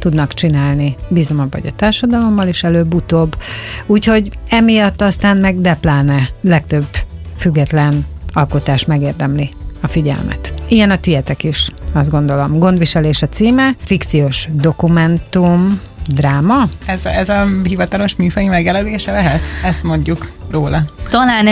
tudnak csinálni. Bízom abban, hogy a társadalommal is előbb-utóbb. Úgyhogy emiatt aztán meg de pláne legtöbb független alkotás megérdemli a figyelmet. Ilyen a tietek is, azt gondolom. Gondviselés a címe, fikciós dokumentum, dráma. Ez a hivatalos műfai megjelölése lehet? Ezt mondjuk róla. Talán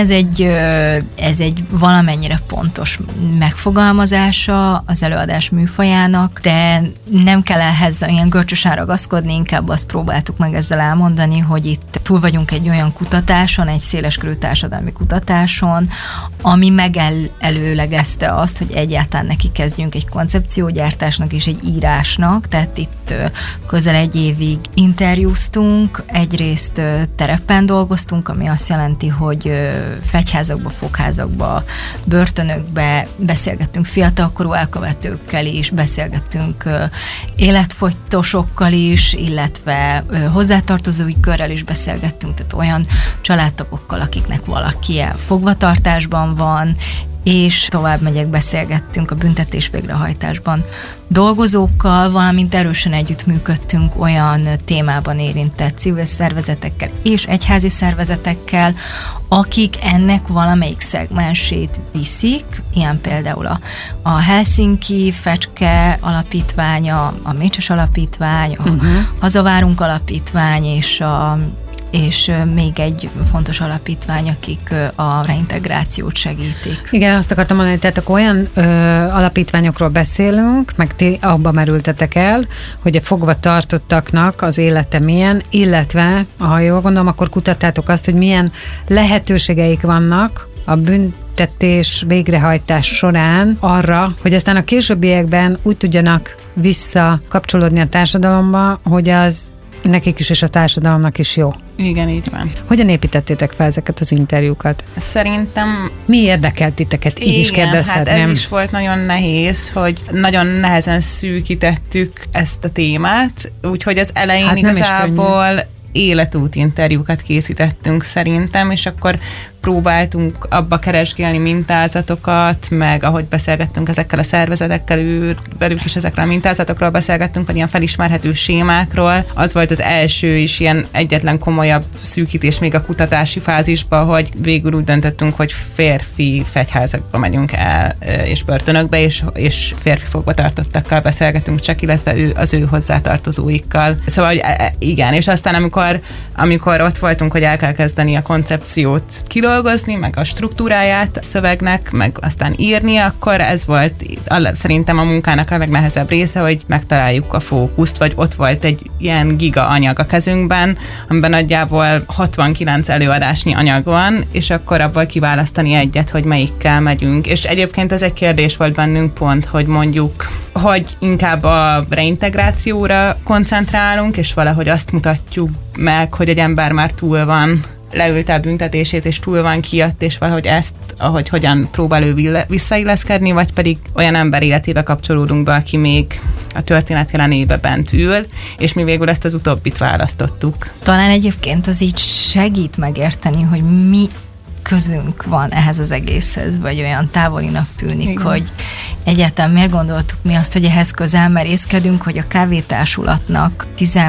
ez egy valamennyire pontos megfogalmazása az előadás műfajának, de nem kell ehhez ilyen görcsösen ragaszkodni, inkább azt próbáltuk meg ezzel elmondani, hogy itt túl vagyunk egy olyan kutatáson, egy széleskörű társadalmi kutatáson, ami megelőlegezte azt, hogy egyáltalán neki kezdjünk egy koncepciógyártásnak és egy írásnak, tehát itt közel egy évig interjúztunk, egyrészt terepen dolgoztunk, ami azt jelenti, hogy fegyházakba, fogházakba, börtönökbe beszélgettünk fiatalkorú elkövetőkkel is, beszélgettünk életfogytosokkal is, illetve hozzátartozói körrel is beszélgettünk, tehát olyan családtagokkal, akiknek valaki fogvatartásban van, és tovább megyek, beszélgettünk a büntetés végrehajtásban dolgozókkal, valamint erősen együttműködtünk olyan témában érintett civil szervezetekkel és egyházi szervezetekkel, akik ennek valamelyik szegmensét viszik, ilyen például a Helsinki Fecske Alapítványa, a Mécses Alapítvány, a Hazavárunk Alapítvány, és még egy fontos alapítvány, akik a reintegrációt segítik. Igen, azt akartam mondani, tehát akkor olyan alapítványokról beszélünk, meg ti abba merültetek el, hogy a fogva tartottaknak az élete milyen, illetve, ha jól gondolom, akkor kutattátok azt, hogy milyen lehetőségeik vannak a büntetés végrehajtás során arra, hogy aztán a későbbiekben úgy tudjanak visszakapcsolódni a társadalomba, hogy az nekik is és a társadalomnak is jó. Igen, így van. Hogyan építettétek fel ezeket az interjúkat? Szerintem... Mi érdekelt titeket? Így is kérdezhetném. Hát ez is volt nagyon nehéz, hogy nagyon nehezen szűkítettük ezt a témát, úgyhogy az elején igazából életút interjúkat készítettünk szerintem, és akkor próbáltunk abba keresgélni mintázatokat, meg ahogy beszélgettünk ezekkel a szervezetekkel, velük is ezekről a mintázatokról beszélgettünk, vagy ilyen felismerhető sémákról. Az volt az első is ilyen egyetlen komolyabb szűkítés még a kutatási fázisban, hogy végül úgy döntöttünk, hogy férfi fegyházakba megyünk el, és börtönökbe, és férfi fogvatartottakkal beszélgetünk csak, illetve az ő hozzátartozóikkal. Szóval, hogy igen, és aztán amikor ott voltunk, hogy el kell kezdeni a koncepciót kidolgozni, meg a struktúráját a szövegnek, meg aztán írni, akkor ez volt szerintem a munkának a legnehezebb része, hogy megtaláljuk a fókuszt, vagy ott volt egy ilyen giga anyag a kezünkben, amiben nagyjából 69 előadásnyi anyag van, és akkor abból kiválasztani egyet, hogy melyikkel megyünk. És egyébként ez egy kérdés volt bennünk pont, hogy mondjuk, hogy inkább a reintegrációra koncentrálunk, és valahogy azt mutatjuk meg, hogy egy ember már túl van, leült el büntetését, és túl van kijött, és valahogy ezt, ahogy hogyan próbál ő visszailleszkedni, vagy pedig olyan ember életébe kapcsolódunk be, aki még a történet jelenébe bent ül, és mi végül ezt az utóbbit választottuk. Talán egyébként az így segít megérteni, hogy mi közünk van ehhez az egészhez, vagy olyan távolinak tűnik, igen, hogy egyáltalán miért gondoltuk mi azt, hogy ehhez közel merészkedünk, hogy a Kávétársulatnak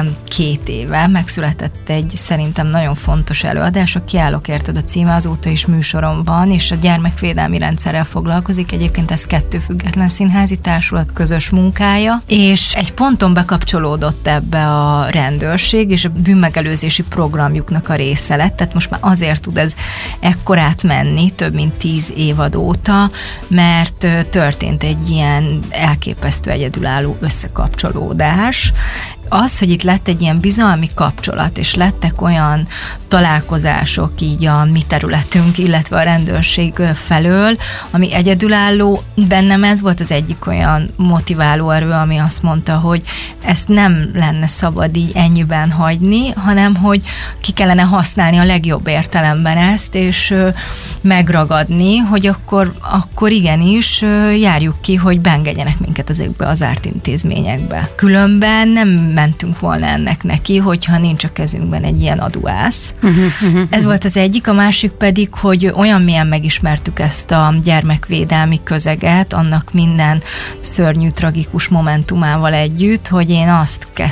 12 éve megszületett egy szerintem nagyon fontos előadás, a Kiállok érted a címe, azóta is műsorom van, és a gyermekvédelmi rendszerrel foglalkozik, egyébként ez 2 független színházi társulat közös munkája, és egy ponton bekapcsolódott ebbe a rendőrség, és a bűnmegelőzési programjuknak a része lett, tehát most már azért tud ez ekkorát menni, több mint 10 évad óta, mert történt egy ilyen elképesztő egyedülálló összekapcsolódás. Az, hogy itt lett egy ilyen bizalmi kapcsolat, és lettek olyan találkozások így a mi területünk, illetve a rendőrség felől, ami egyedülálló, bennem ez volt az egyik olyan motiváló erő, ami azt mondta, hogy ezt nem lenne szabad így ennyiben hagyni, hanem hogy ki kellene használni a legjobb értelemben ezt, és megragadni, hogy akkor igenis járjuk ki, hogy beengedjenek minket ezekbe az zárt intézményekbe. Különben nem mentünk volna ennek neki, hogyha nincs a kezünkben egy ilyen aduász. Ez volt az egyik, a másik pedig, hogy olyan mélyen megismertük ezt a gyermekvédelmi közeget, annak minden szörnyű, tragikus momentumával együtt, hogy én azt